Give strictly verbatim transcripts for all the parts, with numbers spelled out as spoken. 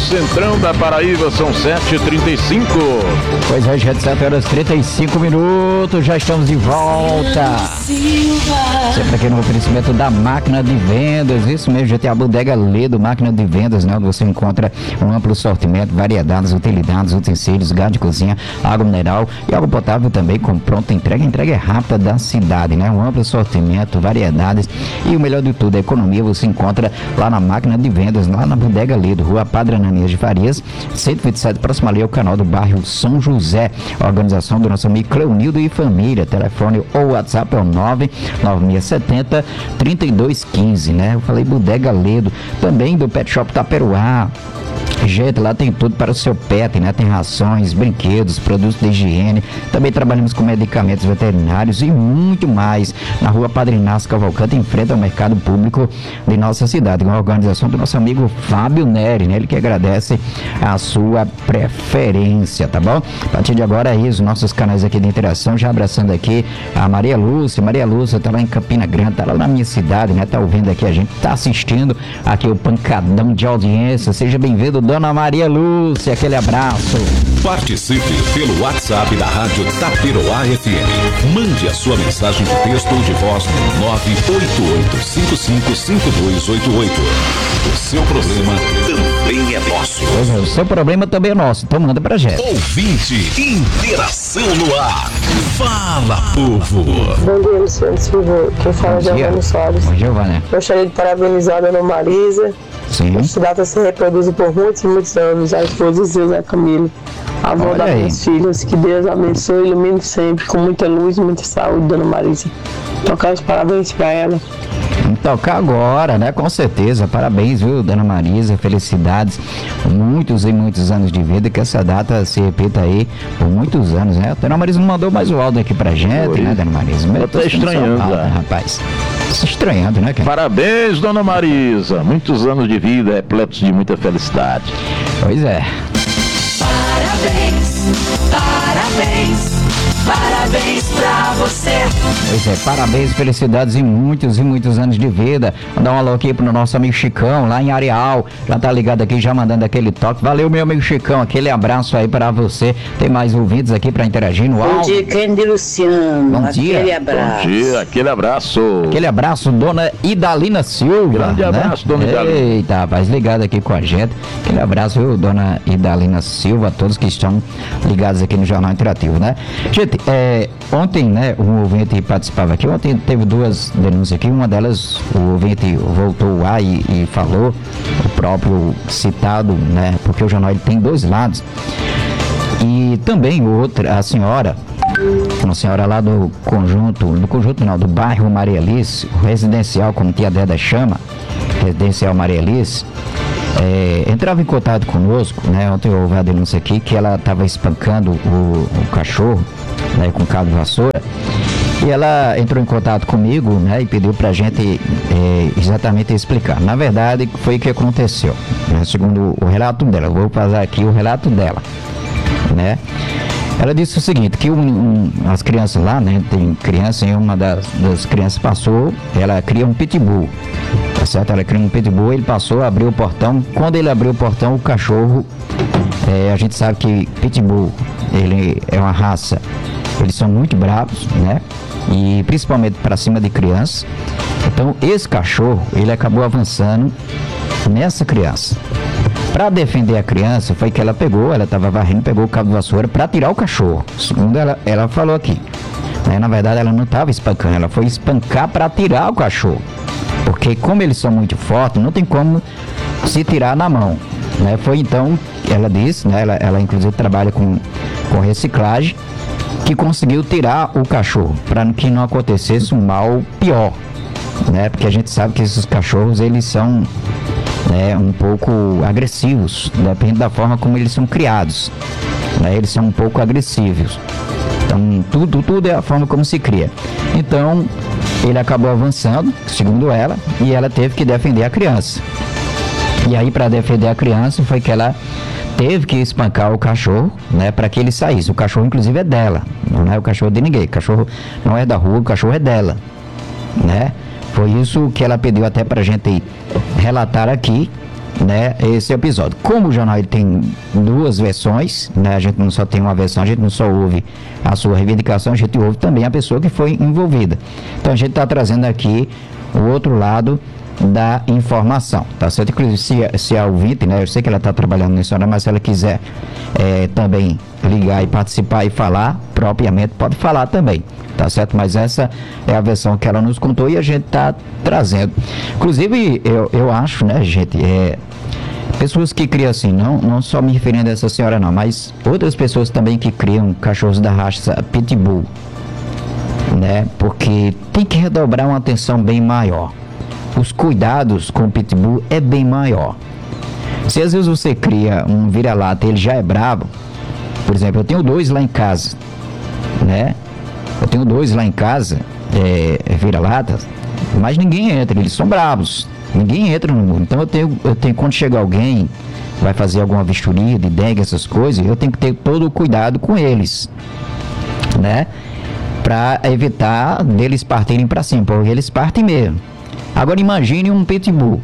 centrão da Paraíba, são sete e trinta e cinco. Pois é, gente, sete horas e trinta e cinco minutos, já estamos de volta. Sempre aqui no oferecimento da Máquina de Vendas, isso mesmo, G T A Bodega Ledo, Máquina de Vendas, né, onde você encontra um amplo sortimento, variedades, utilidades, utensílios, gás de cozinha, água mineral e água potável também com pronta entrega, entrega é rápida da cidade, né, um amplo sortimento, variedades e o melhor de tudo, a economia você encontra lá na Máquina de Vendas, lá na Bodega Ledo, Rua Padre Ananias de Farias, cento e vinte e sete, próximo ali ao canal do bairro São José. A organização do nosso amigo Cleonildo e família. Telefone ou WhatsApp é o nove nove seis sete zero, três dois um cinco, né? Eu falei Bodega Ledo, também do Pet Shop Taperoá. Gente, lá tem tudo para o seu pet, né? Tem rações, brinquedos, produtos de higiene. Também trabalhamos com medicamentos veterinários e muito mais. Na rua Padre Inácio Cavalcante, em frente ao mercado público de nossa cidade. Com a organização do nosso amigo Fábio Neri, né? Ele que agradece a sua preferência, tá bom? A partir de agora aí, os nossos canais aqui de interação, já abraçando aqui a Maria Lúcia. Maria Lúcia tá lá em Campina Grande, tá lá na minha cidade, né? Tá ouvindo aqui a gente, tá assistindo aqui o pancadão de audiência. Seja bem-vindo, Dona Maria Lúcia, aquele abraço. Participe pelo WhatsApp da Rádio Taperoá F M. Mande a sua mensagem de texto ou de voz no nove oito oito cinco cinco cinco dois oito oito. O seu problema também é nosso. Pois é, o seu problema também é nosso, então manda pra gente. Ouvinte, interação no ar. Fala, povo. Bom dia, Luciano Silva. Quem fala é Giovanni Soares. Bom, Giovanni. Gostaria de parabenizar a Dona Marisa. Sim. Essa data se reproduz por muitos e muitos anos. A esposa de Zé Camilo, a avó das minhas filhas. Que Deus abençoe e ilumine sempre, com muita luz e muita saúde, Dona Marisa. Tocar os parabéns para ela. Vamos tocar agora, né? Com certeza. Parabéns, viu, Dona Marisa? Felicidades. Muitos e muitos anos de vida. Que essa data se repita aí por muitos anos, né? A Dona Marisa não mandou mais o áudio aqui pra gente, Oi. né, Dona Marisa? Eu tô estranhando, saudade, né, rapaz? Se estranhando, né, cara? Parabéns, Dona Marisa. Muitos anos de vida, repletos de muita felicidade. Pois é. Parabéns, parabéns. Parabéns pra você. Pois é, parabéns, felicidades e muitos e muitos anos de vida. Mandar um alô aqui pro nosso amigo Chicão, lá em Areal. Já tá ligado aqui, já mandando aquele toque. Valeu, meu amigo Chicão, aquele abraço aí pra você. Tem mais ouvintes aqui pra interagir no áudio. Bom dia, Candy Luciano. Bom dia. Aquele abraço. Bom dia, aquele abraço. Aquele abraço, Dona Idalina Silva. Grande abraço, né? Dona Idalina. Eita, rapaz, ligado aqui com a gente. Aquele abraço, viu, Dona Idalina Silva, a todos que estão ligados aqui no Jornal Interativo, né? Gente, É, ontem, né, um ouvinte participava aqui, ontem teve duas denúncias aqui, uma delas o ouvinte voltou lá e, e falou, o próprio citado, né, porque o jornal ele tem dois lados, e também outra, a senhora, uma senhora lá do conjunto, do conjunto não, do bairro Maria Alice, o residencial, como tia Deda chama, residencial Maria Alice, É, entrava em contato conosco, né? Ontem houve a denúncia aqui que ela estava espancando o, o cachorro, né, com cabo de vassoura, e ela entrou em contato comigo, né, e pediu pra gente é, exatamente explicar. Na verdade, foi o que aconteceu, né, segundo o relato dela. Eu vou passar aqui o relato dela, né? Ela disse o seguinte, que um, um, as crianças lá, né, tem criança, e uma das, das crianças passou, ela cria um pitbull, tá certo? Ela cria um pitbull, ele passou, abriu o portão, quando ele abriu o portão, o cachorro, é, a gente sabe que pitbull, ele é uma raça, eles são muito bravos, né, e principalmente para cima de crianças. Então esse cachorro, ele acabou avançando nessa criança. Para defender a criança, foi que ela pegou, ela estava varrendo, pegou o cabo de vassoura para tirar o cachorro. Segundo ela, ela falou aqui. Né? Na verdade, ela não estava espancando, ela foi espancar para tirar o cachorro. Porque como eles são muito fortes, não tem como se tirar na mão. Né? Foi então, ela disse, né? ela, ela inclusive trabalha com, com reciclagem, que conseguiu tirar o cachorro, para que não acontecesse um mal pior. Né? Porque a gente sabe que esses cachorros, eles são... né, um pouco agressivos, depende da forma como eles são criados, né, eles são um pouco agressivos, então tudo, tudo é a forma como se cria. Então ele acabou avançando, segundo ela, e ela teve que defender a criança, e aí para defender a criança foi que ela teve que espancar o cachorro, né, para que ele saísse. O cachorro inclusive é dela, não é o cachorro de ninguém, o cachorro não é da rua, o cachorro é dela, né. Foi isso que ela pediu até pra gente relatar aqui, né, esse episódio. Como o jornal ele tem duas versões, né, a gente não só tem uma versão, a gente não só ouve a sua reivindicação, a gente ouve também a pessoa que foi envolvida. Então a gente está trazendo aqui o outro lado da informação, tá certo? Inclusive, se, se a ouvinte, né, eu sei que ela está trabalhando nisso, mas se ela quiser é, também ligar e participar e falar propriamente, pode falar também, tá certo? Mas essa é a versão que ela nos contou e a gente está trazendo. Inclusive, eu, eu acho, né, gente, é, pessoas que criam assim, não, não só me referindo a essa senhora não, mas outras pessoas também que criam cachorros da raça Pitbull, né, porque tem que redobrar uma atenção bem maior. Os cuidados com o Pitbull é bem maior. Se às vezes você cria um vira-lata e ele já é bravo, por exemplo, eu tenho dois lá em casa, né? Eu tenho dois lá em casa, é, vira-latas, mas ninguém entra, eles são bravos, ninguém entra no muro. Então eu tenho, eu tenho, quando chega alguém, vai fazer alguma vistoria de dengue, essas coisas, eu tenho que ter todo o cuidado com eles, né? Para evitar deles partirem para cima, porque eles partem mesmo. Agora imagine um pitbull,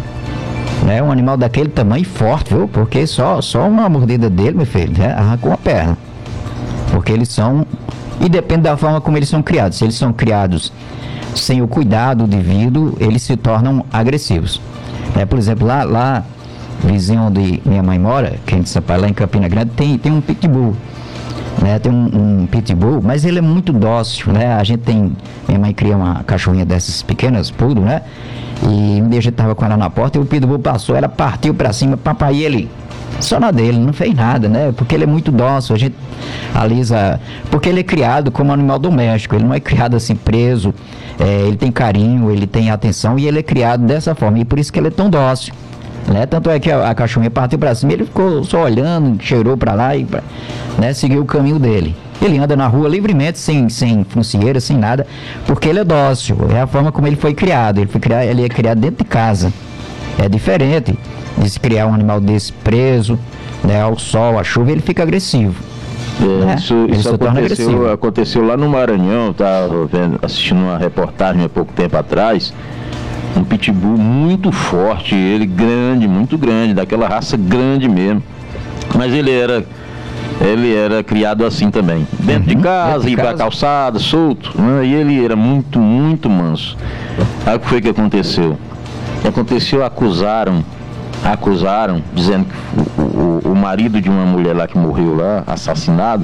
né? Um animal daquele tamanho forte, viu? Porque só, só uma mordida dele, meu filho, né? Arrancou a perna. Porque eles são, e depende da forma como eles são criados. Se eles são criados sem o cuidado devido, eles se tornam agressivos. Né? Por exemplo, lá, lá, vizinho onde minha mãe mora, que a gente sabe, lá em Campina Grande, tem, tem um pitbull. Né, tem um, um pitbull, mas ele é muito dócil, né? A gente tem, minha mãe cria uma cachorrinha dessas pequenas, poodle, né? E um dia a gente tava com ela na porta e o pitbull passou, ela partiu pra cima, papai, ele só na dele, não fez nada, né? Porque ele é muito dócil, a gente, a Lisa, porque ele é criado como animal doméstico, ele não é criado assim preso, é, ele tem carinho, ele tem atenção e ele é criado dessa forma, e por isso que ele é tão dócil. Né? Tanto é que a, a cachorrinha partiu pra cima, ele ficou só olhando, cheirou pra lá e pra, né, seguiu o caminho dele. Ele anda na rua livremente, sem, sem foncieira, sem nada, porque ele é dócil, é a forma como ele foi criado. Ele, foi criado, ele é criado dentro de casa. É diferente de se criar um animal desse preso, né, ao sol, à chuva, ele fica agressivo. É, né? Isso, ele isso aconteceu, aconteceu lá no Maranhão, estava vendo, assistindo uma reportagem há pouco tempo atrás. Um pitbull muito forte, ele grande, muito grande, daquela raça grande mesmo. Mas ele era, ele era criado assim também, dentro uhum, de casa, ia pra calçada, solto, né? E ele era muito, muito manso. Aí o que foi que aconteceu? Aconteceu, acusaram, acusaram, dizendo que o, o, o marido de uma mulher lá que morreu lá, assassinado,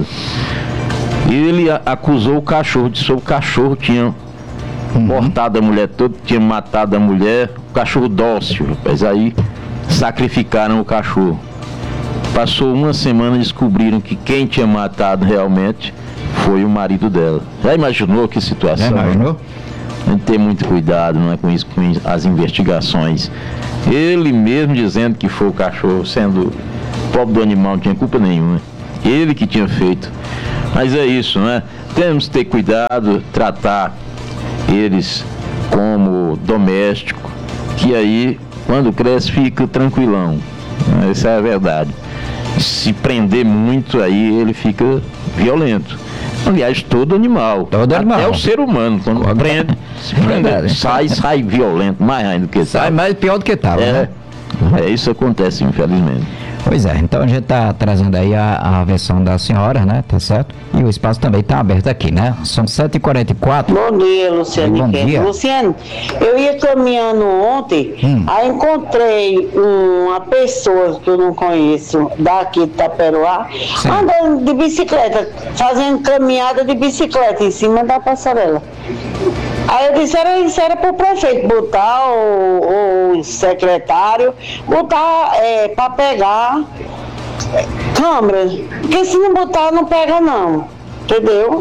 ele a, acusou o cachorro, disse que o cachorro tinha Uhum. cortado a mulher toda, tinha matado a mulher, o cachorro dócil, rapaz. Aí sacrificaram o cachorro. Passou uma semana e descobriram que quem tinha matado realmente foi o marido dela. Já imaginou que situação? Já imaginou? A gente tem muito cuidado, não é, com isso, com as investigações. Ele mesmo dizendo que foi o cachorro, sendo o pobre do animal, não tinha culpa nenhuma. Ele que tinha feito. Mas é isso, né? Temos que ter cuidado, tratar eles como doméstico, que aí quando cresce fica tranquilão. Essa é a verdade. Se prender muito, aí ele fica violento. Aliás, todo animal, todo até animal. O ser humano, quando Qual prende, se prende, sai, sai violento, mais ainda do que sai. Sai mais pior do que estava, é, né? É, isso acontece, infelizmente. Pois é, então a gente está trazendo aí a, a versão da senhora, né? Tá certo? E o espaço também está aberto aqui, né? São sete e quarenta e quatro. Bom dia, Luciano. Bom dia. Luciano, eu ia caminhando ontem, hum. aí encontrei uma pessoa que eu não conheço, daqui de Taperoá, Sim. andando de bicicleta, fazendo caminhada de bicicleta em cima da passarela. Aí eu disse, era, isso era para o prefeito botar, o, o secretário, botar é, para pegar é, câmera, porque se não botar, não pega não, entendeu?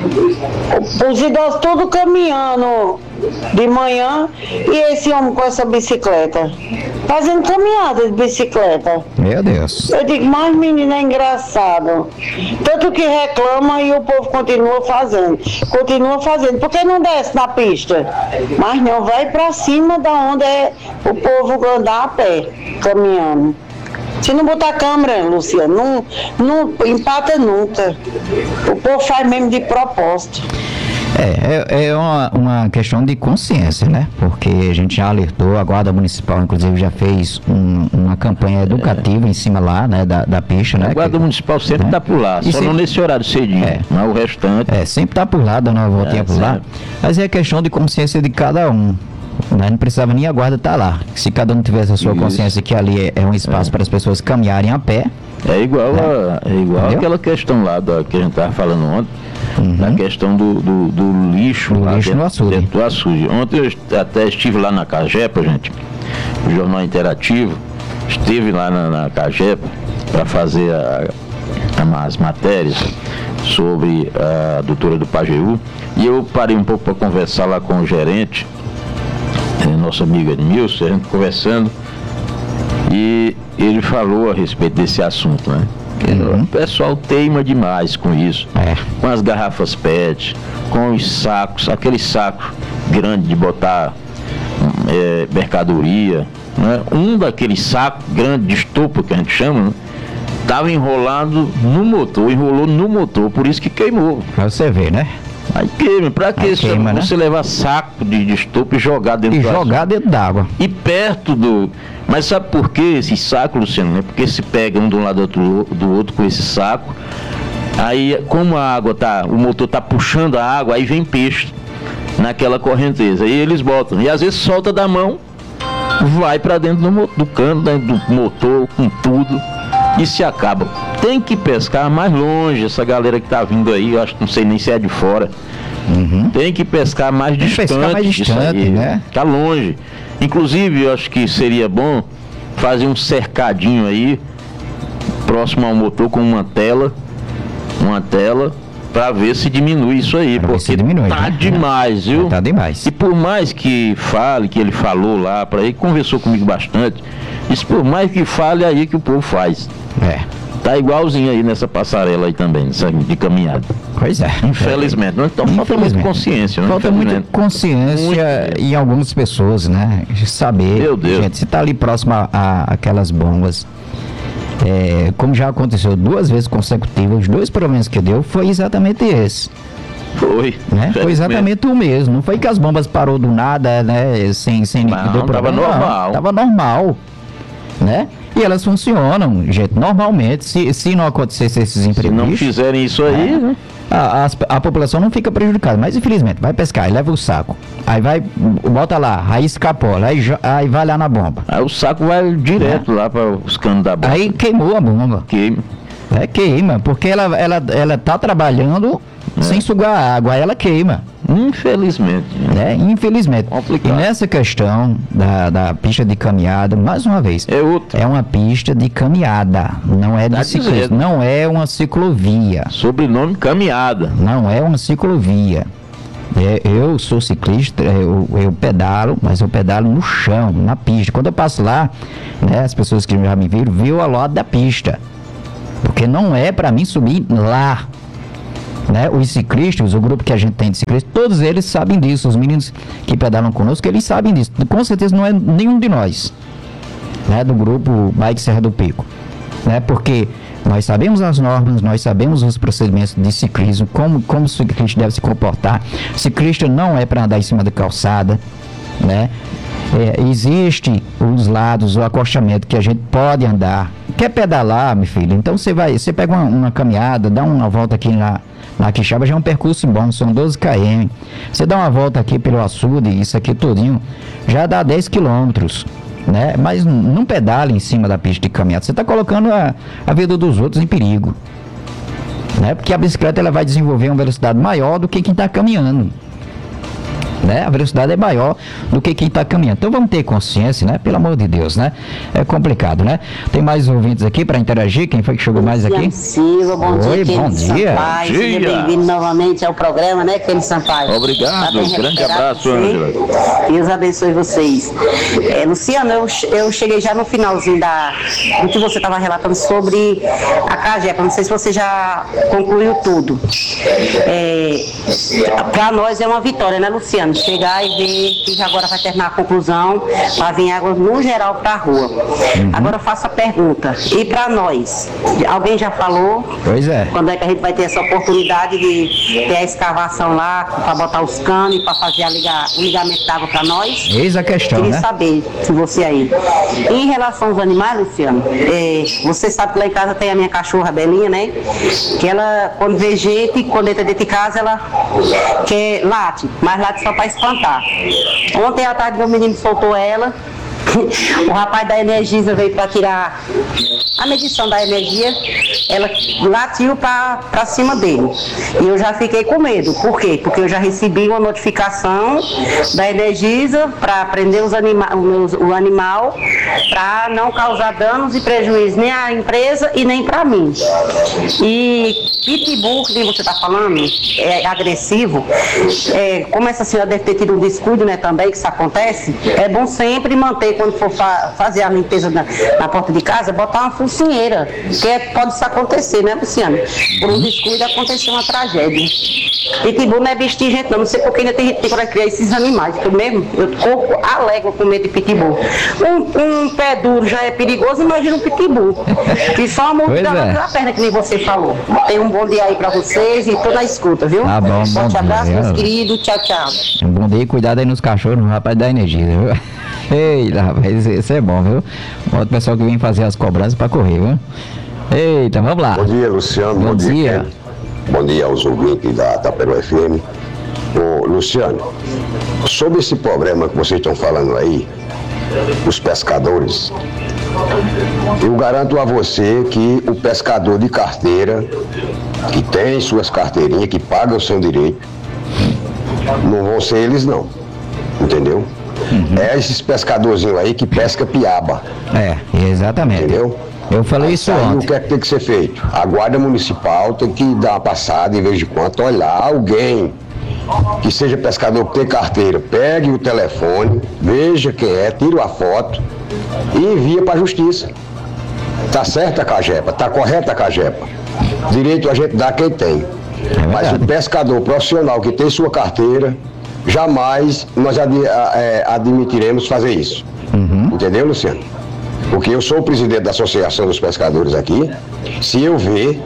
Os idosos todos caminhando de manhã e esse homem com essa bicicleta, fazendo caminhada de bicicleta. Meu Deus. Eu digo, mas menino, é engraçado. Tanto que reclama e o povo continua fazendo. Continua fazendo. Por que não desce na pista? Mas não, vai pra cima da onde é o povo andar a pé, caminhando. Se não botar câmera, Luciano, não, não empata nunca. O povo faz mesmo de propósito. É, é, é uma, uma questão de consciência, né? Porque a gente já alertou, a Guarda Municipal, inclusive, já fez um, um uma campanha educativa é. em cima lá, né, da, da pista, né? A Guarda que, Municipal sempre está né? por lá, e só sempre, não nesse horário cedinho, é. mas o restante... É, sempre está por lá, dando uma voltinha é, por lá. Mas é questão de consciência de cada um. Né? Não precisava nem a guarda estar tá lá. Se cada um tivesse a sua Isso. consciência que ali é, é um espaço é. para as pessoas caminharem a pé. É igual, né? a, é igual aquela questão lá da, que a gente estava falando ontem, uhum. da questão do, do, do lixo, do lá lixo dentro, no açude. Dentro do açude. Ontem eu até estive lá na Cagepa, gente, o Jornal Interativo, esteve lá na, na Cagepa para fazer a, a, as matérias sobre a doutora do Pajeú, e eu parei um pouco para conversar lá com o gerente, nosso amigo Edmilson, a gente conversando, e ele falou a respeito desse assunto, né? Uhum. O pessoal teima demais com isso, é. com as garrafas P E T, com os sacos, aquele saco grande de botar é, mercadoria, né? Um daqueles sacos grandes de estopa que a gente chama, né? Estava enrolado no motor, enrolou no motor, por isso que queimou. Pra você ver, né? Aí queima, pra que isso? Queima, você né? levar saco de, de estopa e jogar dentro e do jogar açude. dentro d'água. E perto do... Mas sabe por que esse saco, Luciano? Né? Porque se pega um de um lado do outro, do outro com esse saco, aí como a água tá, o motor tá puxando a água, aí vem peixe naquela correnteza. Aí eles botam, e às vezes solta da mão, vai pra dentro do, do cano, dentro do motor, com tudo, e se acaba. Tem que pescar mais longe, essa galera que tá vindo aí, eu acho que não sei nem se é de fora. Uhum. Tem que pescar mais Tem distante, pescar mais distante aí, né? Tá longe. Inclusive, eu acho que seria bom fazer um cercadinho aí, próximo ao motor, com uma tela, uma tela, para ver se diminui isso aí, pra porque diminui, tá né? demais, viu? Tá demais. E por mais que fale, que ele falou lá, para ele conversou comigo bastante, isso por mais que fale aí que o povo faz. É. Tá igualzinho aí nessa passarela aí também, de caminhada. Pois é. Infelizmente. Não, então falta muita consciência, né? Falta muita consciência muito... em algumas pessoas, né? Saber. Meu Deus. Gente, se tá ali próximo a, a aquelas bombas, é, como já aconteceu duas vezes consecutivas, os dois problemas que deu foi exatamente esse. Foi. Né? Foi exatamente o mesmo. Não foi que as bombas parou do nada, né? Sem, sem não, deu problema. Tava normal. Não, tava normal. Né? E elas funcionam, gente, normalmente, se, se não acontecesse esses imprevistos... Se não fizerem isso aí, é, né? A, a, a população não fica prejudicada, mas infelizmente, vai pescar, aí leva o saco, aí vai, bota lá, aí escapola, aí, aí vai lá na bomba. Aí o saco vai direto é. lá para os canos da bomba. Aí queimou a bomba. Queima. É, queima, porque ela, ela, ela tá trabalhando é. sem sugar água, aí ela queima. Infelizmente. Né? Infelizmente. Complicado. E nessa questão da, da pista de caminhada, mais uma vez, é, outra. é uma pista de caminhada, não é de ciclismo, não é uma ciclovia. Sobrenome caminhada. Não é uma ciclovia. É, eu sou ciclista, eu, eu pedalo, mas eu pedalo no chão, na pista. Quando eu passo lá, né, as pessoas que já me viram, viu a lado da pista. Porque não é para mim subir lá. Né? Os ciclistas, o grupo que a gente tem de ciclistas, todos eles sabem disso. Os meninos que pedalam conosco, eles sabem disso. Com certeza não é nenhum de nós, né? Do grupo Bike Serra do Pico, né? Porque nós sabemos as normas, nós sabemos os procedimentos de ciclismo, como, como o ciclista deve se comportar. O ciclista não é para andar em cima da calçada, né? É, existe os lados, o acostamento que a gente pode andar. Quer pedalar, meu filho? Então você vai, você pega uma, uma caminhada, dá uma volta aqui na Na Quixaba, já é um percurso bom, são doze quilômetros. Você dá uma volta aqui pelo açude, isso aqui tudinho, já dá dez quilômetros, né? Mas não pedala em cima da pista de caminhada, você está colocando a, a vida dos outros em perigo, né? Porque a bicicleta ela vai desenvolver uma velocidade maior do que quem está caminhando, né? A velocidade é maior do que quem está caminhando. Então vamos ter consciência, né? Pelo amor de Deus, né? É complicado, né? Tem mais ouvintes aqui para interagir. Quem foi que chegou mais aqui? Silva, bom Oi, dia, bom dia. Sampaio. Seja bem-vindo novamente ao programa, né, Kennedy Sampaio? Obrigado, grande abraço, Ângela. Deus abençoe vocês. É, Luciano, eu, eu cheguei já no finalzinho da, do que você estava relatando sobre a Cagepa. Não sei se você já concluiu tudo. É, para nós é uma vitória, né, Luciano? Luciano, chegar e ver que agora vai terminar a conclusão, para vir água no geral para a rua. Uhum. Agora eu faço a pergunta, e para nós? Alguém já falou? Pois é. Quando é que a gente vai ter essa oportunidade de ter a escavação lá, para botar os canos e para fazer a liga, o ligamento d'água para nós? Eis a questão, Queria né? saber se você aí. Em relação aos animais, Luciano, é, você sabe que lá em casa tem a minha cachorra Belinha, né? Que ela, quando vê gente, quando entra dentro de casa, ela quer late, mas late só para espantar. Ontem à tarde meu menino soltou ela, o rapaz da Energisa veio para tirar a medição da energia, ela latiu para cima dele. E eu já fiquei com medo. Por quê? Porque eu já recebi uma notificação da Energisa para prender os anima o animal para não causar danos e prejuízo nem à empresa e nem para mim. E pitbull, que você está falando, é agressivo. É, como essa senhora deve ter tido um descuido, né, também, que isso acontece, é bom sempre manter, quando for fa fazer a limpeza na, na porta de casa, botar uma focinheira, que é, pode isso acontecer, né, Luciano? Por um descuido acontecer uma tragédia. Pitbull não é bicho de gente, não. Não sei porque ainda tem gente para criar esses animais, que eu mesmo, eu corpo alegro com medo de pitbull. Um, um pé duro já é perigoso, imagina um pitbull. Que só uma multidão na perna, que nem você falou. Tem um bom dia aí para vocês e tô na escuta, viu? Tá bom, bom Forte abraço, dia, meus queridos. Tchau, tchau. Um bom dia e cuidado aí nos cachorros, no rapaz da Energia, viu? Eita, rapaz, isso é bom, viu? Bota o pessoal que vem fazer as cobranças pra correr, viu? Eita, vamos lá. Bom dia, Luciano. Bom, bom dia. dia. Bom dia aos ouvintes da Tapero F M. Ô, Luciano, sobre esse problema que vocês estão falando aí, os pescadores, eu garanto a você que o pescador de carteira, que tem suas carteirinhas, que paga o seu direito, não vão ser eles não, entendeu? Uhum. É esses pescadorzinhos aí que pesca piaba. É, exatamente. Entendeu? Eu falei isso aí, ontem. O que é que tem que ser feito? A guarda municipal tem que dar uma passada de vez em quando, olhar alguém que seja pescador, que tem carteira, pegue o telefone, veja quem é, tira a foto e envia para a justiça. Tá certa a Cagepa, tá correta a Cagepa. Direito a gente dá quem tem. É Mas o pescador profissional que tem sua carteira, jamais nós ad, é, admitiremos fazer isso. Uhum. Entendeu, Luciano? Porque eu sou o presidente da Associação dos Pescadores aqui. Se eu ver,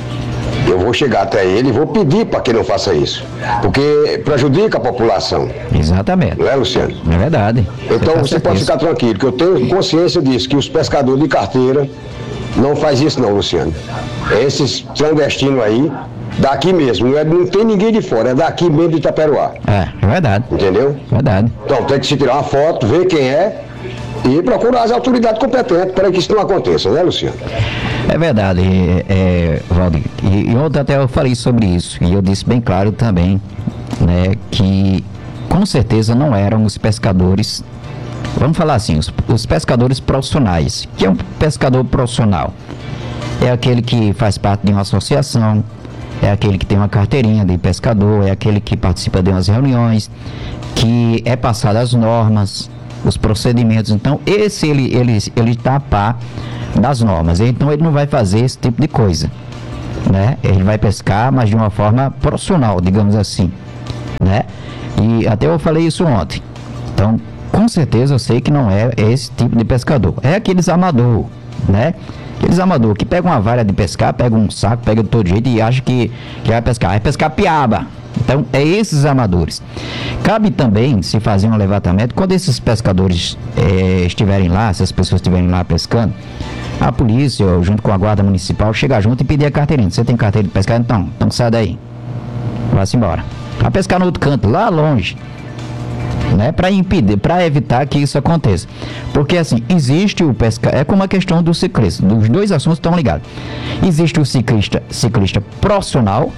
eu vou chegar até ele e vou pedir para que ele não faça isso. Porque prejudica a população. Exatamente. Não é, Luciano? É verdade. Então você, você pode ficar tranquilo, que eu tenho consciência disso, que os pescadores de carteira não fazem isso não, Luciano. Esses clandestinos aí, daqui mesmo, não, é, não tem ninguém de fora, é daqui mesmo de Itaperuá. É, é verdade. Entendeu? Verdade. Então tem que se tirar uma foto, ver quem é e procurar as autoridades competentes para que isso não aconteça, né, Luciano? É verdade, é, Valdir. E, e ontem até eu falei sobre isso, e eu disse bem claro também, né, que com certeza não eram os pescadores, vamos falar assim, os, os pescadores profissionais. Que é um pescador profissional? É aquele que faz parte de uma associação, é aquele que tem uma carteirinha de pescador, é aquele que participa de umas reuniões, que é passado as normas, os procedimentos. Então esse ele ele ele está a par das normas, então ele não vai fazer esse tipo de coisa, né? Ele vai pescar, mas de uma forma profissional, digamos assim, né? E até eu falei isso ontem. Então com certeza eu sei que não é esse tipo de pescador, é aqueles amador, né? Aqueles amador que pega uma vara de pescar, pega um saco, pega de todo jeito e acha que, que vai pescar, vai pescar piaba. Então, é esses amadores. Cabe também se fazer um levantamento, quando esses pescadores é, estiverem lá, se as pessoas estiverem lá pescando, a polícia, junto com a guarda municipal, chega junto e pedir a carteirinha. Você tem carteira de pescar? Então, então sai daí. Vá-se embora. Vai pescar no outro canto, lá longe. Né, para impedir, para evitar que isso aconteça. Porque assim, existe o pesca, é como a questão do ciclista, os dois assuntos estão ligados. Existe o ciclista, ciclista profissional,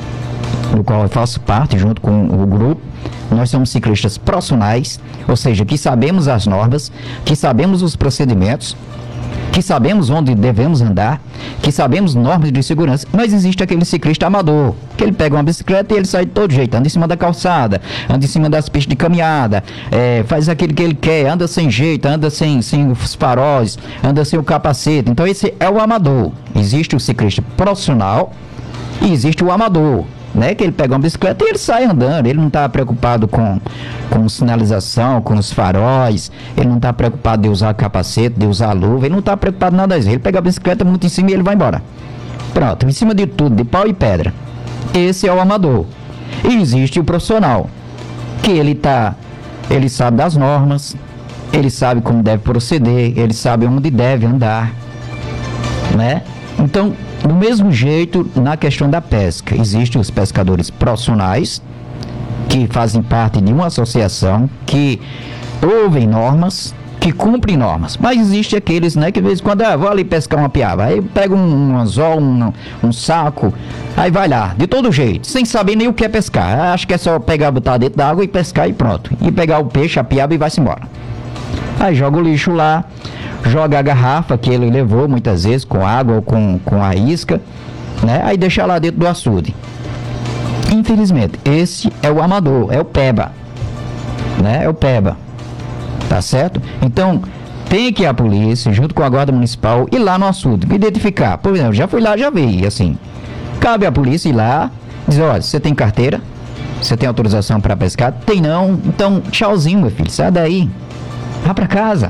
do qual eu faço parte junto com o grupo. Nós somos ciclistas profissionais, ou seja, que sabemos as normas, que sabemos os procedimentos, que sabemos onde devemos andar, que sabemos normas de segurança. Mas existe aquele ciclista amador, que ele pega uma bicicleta e ele sai de todo jeito, anda em cima da calçada, anda em cima das pistas de caminhada, é, faz aquilo que ele quer, anda sem jeito, anda sem, sem os faróis, anda sem o capacete. Então esse é o amador. Existe o ciclista profissional e existe o amador. né? Que ele pega uma bicicleta e ele sai andando, ele não está preocupado com, com sinalização, com os faróis, ele não está preocupado de usar capacete, de usar luva, ele não está preocupado nada disso, ele pega a bicicleta muito em cima e ele vai embora. Pronto, em cima de tudo, de pau e pedra. Esse é o amador. E existe o profissional, que ele tá, ele sabe das normas, ele sabe como deve proceder, ele sabe onde deve andar, né? Então, do mesmo jeito, na questão da pesca, existem os pescadores profissionais, que fazem parte de uma associação, que ouvem normas, que cumprem normas. Mas existe aqueles, né, que de vez em quando, ah, vou ali pescar uma piaba, aí pega um, um anzol, um, um saco, aí vai lá, de todo jeito, sem saber nem o que é pescar. Acho que é só pegar, botar dentro da água e pescar e pronto. E pegar o peixe, a piaba e vai-se embora. Aí joga o lixo lá, joga a garrafa que ele levou muitas vezes com água ou com, com a isca, né? Aí deixa lá dentro do açude. Infelizmente, esse é o amador, é o peba, né? É o peba, tá certo? Então, tem que ir a polícia, junto com a guarda municipal, ir lá no açude, identificar. Por exemplo, já fui lá, já vi, assim, cabe à polícia ir lá, dizer, olha, você tem carteira? Você tem autorização para pescar? Tem não? Então, tchauzinho, meu filho, sai daí, vá para casa.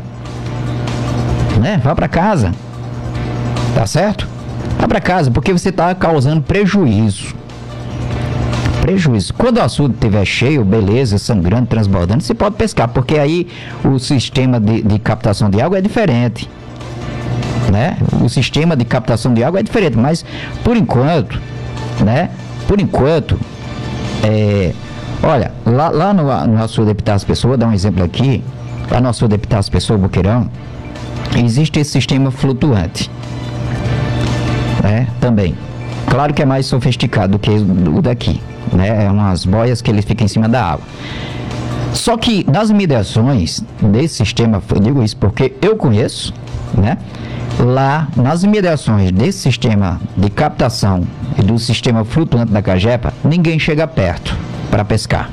Né? Vá para casa, tá certo? Vá para casa, porque você está causando prejuízo. Prejuízo. Quando o açude estiver cheio, beleza, sangrando, transbordando, você pode pescar, porque aí o sistema de, de captação de água é diferente, né? O sistema de captação de água é diferente, mas por enquanto, né? Por enquanto, é, olha, lá, lá no, no açude de Epitácio Pessoa, vou dar um exemplo aqui, lá no açude de Epitácio Pessoa, Boqueirão, existe esse sistema flutuante, né? Também. Claro que é mais sofisticado do que o daqui, né? É umas boias que ele fica em cima da água. Só que nas imediações desse sistema, eu digo isso porque eu conheço, né? Lá nas imediações desse sistema de captação e do sistema flutuante da Cagepa, ninguém chega perto para pescar.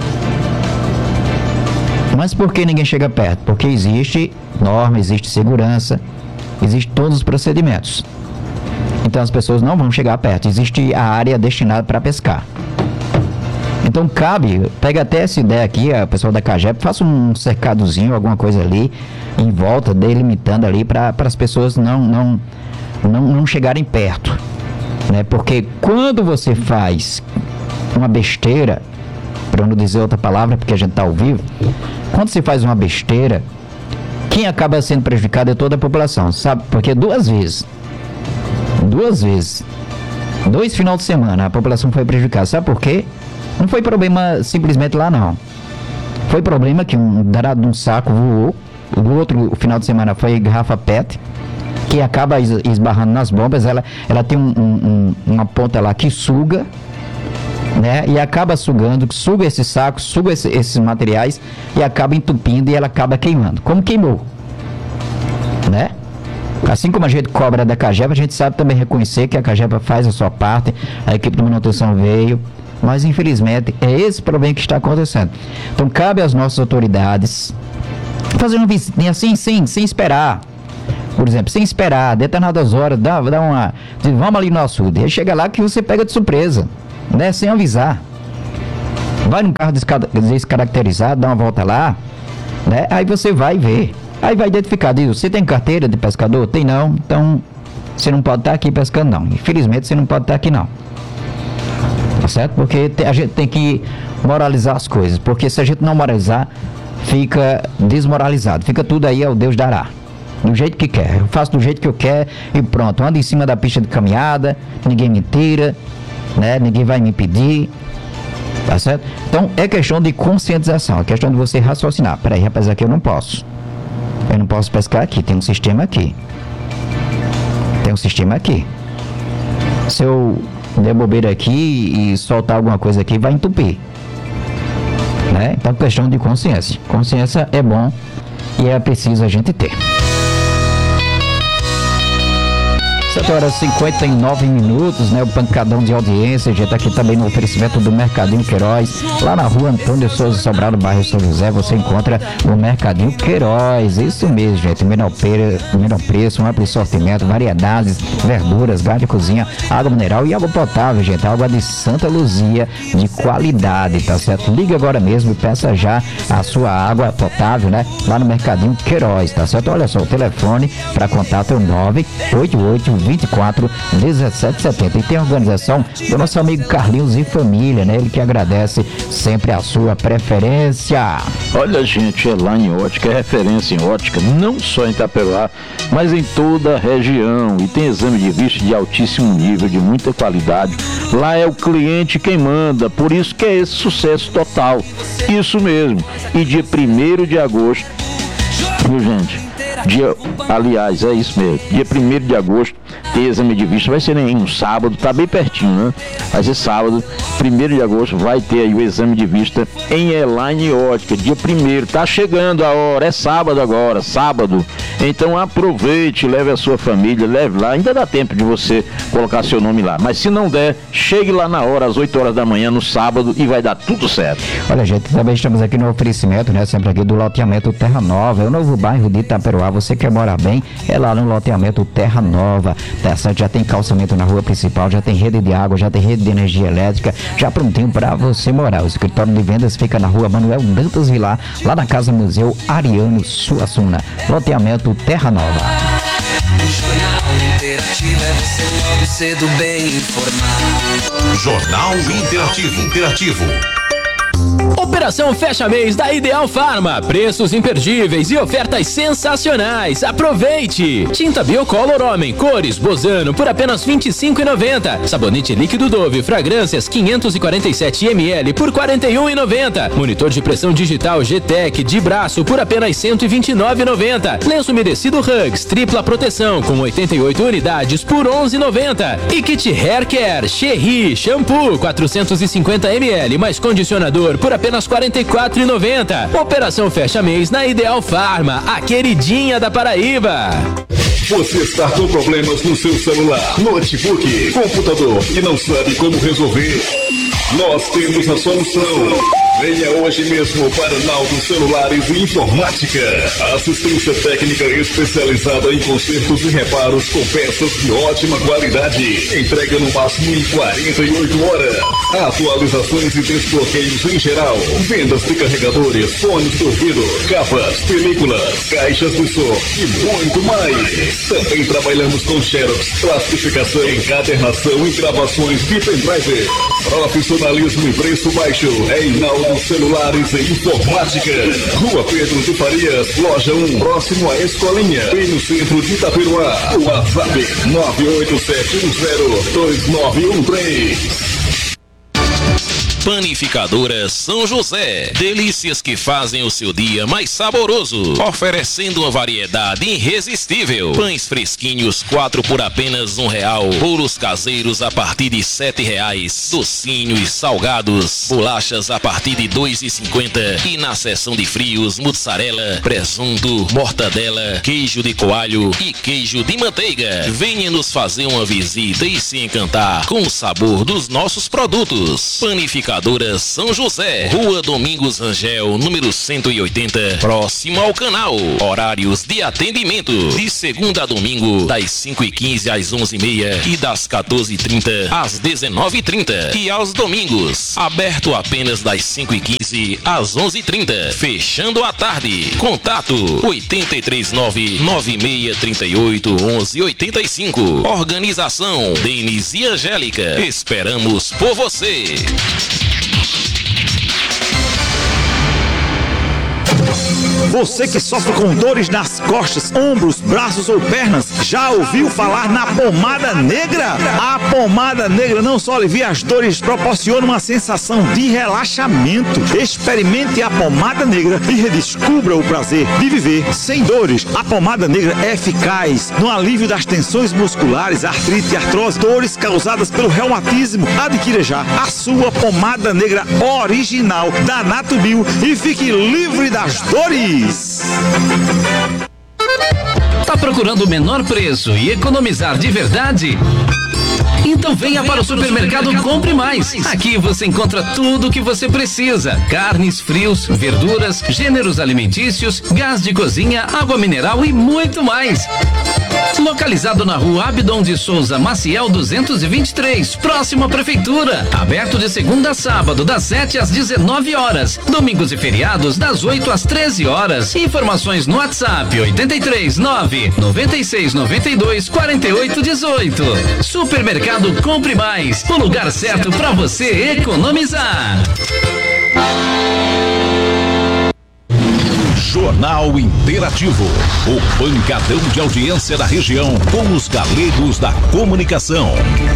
Mas por que ninguém chega perto? Porque existe norma, existe segurança, existe todos os procedimentos. Então as pessoas não vão chegar perto. Existe a área destinada para pescar. Então cabe, pega até essa ideia aqui, a pessoal da Cagepa, faça um cercadozinho, alguma coisa ali, em volta, delimitando ali, para as pessoas não, não, não, não chegarem perto. Né? Porque quando você faz uma besteira, para não dizer outra palavra, porque a gente está ao vivo, quando se faz uma besteira, quem acaba sendo prejudicado é toda a população, sabe? Porque duas vezes, duas vezes, dois finais de semana a população foi prejudicada. Sabe por quê? Não foi problema simplesmente lá, não. Foi problema que um danado de um saco voou, o outro final de semana foi garrafa P E T, que acaba esbarrando nas bombas. Ela, ela tem um, um, uma ponta lá que suga, né? E acaba sugando, suga esses sacos, suga esse, esses materiais e acaba entupindo e ela acaba queimando. Como queimou, né? Assim como a gente cobra da Cagepa, a gente sabe também reconhecer que a Cagepa faz a sua parte, a equipe de manutenção veio, mas infelizmente é esse problema que está acontecendo. Então cabe às nossas autoridades fazer uma visitinha assim, sem, sem esperar. Por exemplo, sem esperar, determinadas horas, dá, dá uma. Vamos ali no açude. Aí chega lá que você pega de surpresa, né? Sem avisar. Vai num carro descaracterizado, dá uma volta lá, né? Aí você vai ver. Aí vai identificar, diz, você tem carteira de pescador? Tem não, então você não pode estar aqui pescando não. Infelizmente você não pode estar aqui não. Tá certo? Porque a gente tem que moralizar as coisas, porque se a gente não moralizar, fica desmoralizado, fica tudo aí ao Deus dará, do jeito que quer, eu faço do jeito que eu quero e pronto, ando em cima da pista de caminhada, ninguém me tira, né? Ninguém vai me impedir, tá certo? Então é questão de conscientização, é questão de você raciocinar, peraí, rapaz, aqui eu não posso, eu não posso pescar aqui, tem um sistema aqui, tem um sistema aqui, se eu der bobeira aqui e soltar alguma coisa aqui, vai entupir, né? Então, questão de consciência. Consciência é bom e é preciso a gente ter. sete horas e cinquenta e nove minutos, né? O pancadão de audiência, gente, aqui também no oferecimento do Mercadinho Queiroz, lá na rua Antônio Souza Sobral, no bairro São José, você encontra o Mercadinho Queiroz, isso mesmo, gente, menor, pre... menor preço, um amplo sortimento, variedades, verduras, gás de cozinha, água mineral e água potável, gente, água de Santa Luzia, de qualidade, tá certo? Liga agora mesmo e peça já a sua água potável, né? Lá no Mercadinho Queiroz, tá certo? Olha só, o telefone para contato é o nove oito oito, vinte e quatro, dezessete setenta. E tem a organização do nosso amigo Carlinhos e família, né? Ele que agradece sempre a sua preferência. Olha, gente, Elaine Ótica é referência em ótica, não só em Itaperuá, mas em toda a região. E tem exame de vista de altíssimo nível, de muita qualidade. Lá é o cliente quem manda, por isso que é esse sucesso total. Isso mesmo. E dia primeiro de agosto, viu, gente? Dia, aliás, é isso mesmo. Dia primeiro de agosto tem exame de vista, vai ser em um sábado, tá bem pertinho, né? Vai ser sábado, primeiro de agosto, vai ter aí o exame de vista em Elaine Ótica, dia primeiro, tá chegando a hora, é sábado agora, sábado. Então aproveite, leve a sua família, leve lá, ainda dá tempo de você colocar seu nome lá, mas se não der, chegue lá na hora, às oito horas da manhã, no sábado, e vai dar tudo certo. Olha, gente, também estamos aqui no oferecimento, né, sempre aqui do loteamento Terra Nova, é o novo bairro de Itaperuá. Você quer morar bem, é lá no loteamento Terra Nova, tá certo? Já tem calçamento na rua principal, já tem rede de água, já tem rede de energia elétrica, já prontinho para você morar. O escritório de vendas fica na rua Manuel Dantas Vilar, lá na Casa Museu Ariano Suassuna, loteamento Terra Nova. O Jornal Interativo é você logo cedo bem informado. Jornal Interativo, Interativo. Operação Fecha Mês da Ideal Farma. Preços imperdíveis e ofertas sensacionais. Aproveite! Tinta Biocolor Homem, cores Bozano por apenas vinte e cinco reais e noventa centavos. Sabonete líquido Dove, fragrâncias quinhentos e quarenta e sete mililitros por quarenta e um reais e noventa centavos. Monitor de pressão digital G-Tech de braço por apenas cento e vinte e nove reais e noventa centavos. Lenço umedecido Hugs, tripla proteção com oitenta e oito unidades por onze reais e noventa centavos. E kit Hair Care Cherry Shampoo quatrocentos e cinquenta mililitros mais condicionador por apenas quarenta e quatro reais e noventa centavos. Operação Fecha Mês na Ideal Farma, a queridinha da Paraíba. Você está com problemas no seu celular, notebook, computador e não sabe como resolver? Nós temos a solução. Venha hoje mesmo para Naldo Celulares e Informática. Assistência técnica especializada em consertos e reparos com peças de ótima qualidade. Entrega no máximo em quarenta e oito horas. Atualizações e desbloqueios em geral. Vendas de carregadores, fones de ouvido, capas, películas, caixas de som e muito mais. Também trabalhamos com xerox, plastificação, encadernação e gravações de pendrive. Profissionalismo e preço baixo é em Naldo Celulares e Informática. Rua Pedro de Farias, loja um, próximo à Escolinha, bem no centro de Itaperuá. WhatsApp nove oito sete um zero dois nove um três. Panificadora São José. Delícias que fazem o seu dia mais saboroso. Oferecendo uma variedade irresistível. Pães fresquinhos, quatro por apenas um real. Bolos caseiros a partir de sete reais. Docinhos, salgados, bolachas a partir de dois e cinquenta. E na seção de frios, mussarela, presunto, mortadela, queijo de coalho e queijo de manteiga. Venha nos fazer uma visita e se encantar com o sabor dos nossos produtos. Panificadora São José, Rua Domingos Rangel, número cento e oitenta, próximo ao canal. Horários de atendimento de segunda a domingo, das cinco e quinze às onze e meia e das quatorze e trinta às dezenove e trinta. E aos domingos, aberto apenas das cinco e quinze às onze e trinta, fechando à tarde. Contato oito três nove, nove seis três oito, onze oitenta e cinco. Organização Denis e Angélica. Esperamos por você. Você que sofre com dores nas costas, ombros, braços ou pernas, já ouviu falar na pomada negra? A pomada negra não só alivia as dores, proporciona uma sensação de relaxamento. Experimente a pomada negra e redescubra o prazer de viver sem dores. A pomada negra é eficaz no alívio das tensões musculares, artrite, artrose, dores causadas pelo reumatismo. Adquira já a sua pomada negra original da Natubio e fique livre das dores. Tá procurando o menor preço e economizar de verdade? Então venha para o Supermercado Compre Mais. Aqui você encontra tudo o que você precisa: carnes, frios, verduras, gêneros alimentícios, gás de cozinha, água mineral e muito mais. Localizado na rua Abdon de Souza Maciel duzentos e vinte e três, próximo à Prefeitura. Aberto de segunda a sábado, das sete às dezenove horas. Domingos e feriados, das oito às treze horas. Informações no WhatsApp oito três nove nove seis nove dois quatro oito um oito. Supermercado Compre Mais, o lugar certo para você economizar. Jornal Interativo, o pancadão de audiência da região com os galegos da comunicação.